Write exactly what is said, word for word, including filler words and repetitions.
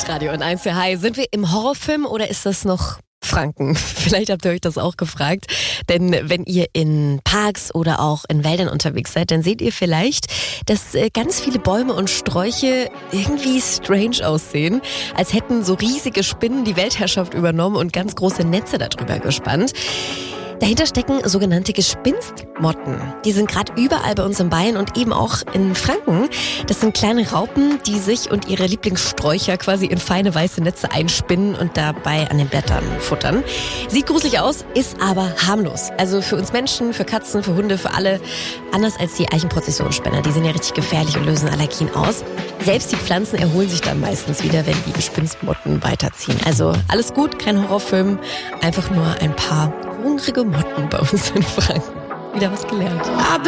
Radio und eins für Hi. Sind wir im Horrorfilm oder ist das noch Franken? Vielleicht habt ihr euch das auch gefragt. Denn wenn ihr in Parks oder auch in Wäldern unterwegs seid, dann seht ihr vielleicht, dass ganz viele Bäume und Sträuche irgendwie strange aussehen. Als hätten so riesige Spinnen die Weltherrschaft übernommen und ganz große Netze darüber gespannt. Dahinter stecken sogenannte Gespinstmotten. Die sind gerade überall bei uns in Bayern und eben auch in Franken. Das sind kleine Raupen, die sich und ihre Lieblingssträucher quasi in feine weiße Netze einspinnen und dabei an den Blättern futtern. Sieht gruselig aus, ist aber harmlos. Also für uns Menschen, für Katzen, für Hunde, für alle. Anders als die Eichenprozessionsspinner. Die sind ja richtig gefährlich und lösen Allergien aus. Selbst die Pflanzen erholen sich dann meistens wieder, wenn die Gespinstmotten weiterziehen. Also alles gut, kein Horrorfilm. Einfach nur ein paar hungrige Motten bei uns in Franken. Wieder was gelernt.